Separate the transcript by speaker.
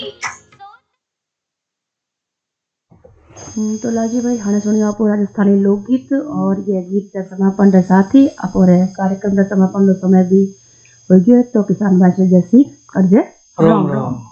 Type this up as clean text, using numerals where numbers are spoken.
Speaker 1: तो लाजी भाई हाँ सुनियो आप राजस्थानी लोकगीत और ये गीत का समापन रे साथी आप कार्यक्रम का समापन रो समय भी हो गयो। तो किसान भाई जैसी कर जे
Speaker 2: राम राम।